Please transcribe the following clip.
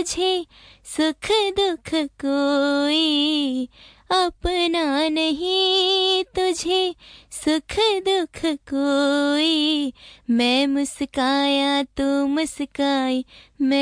तुझे सुख दुख कोई अपना नहीं, तुझे सुख दुख कोई। मैं मुस्काया तू मुस्काई, मैं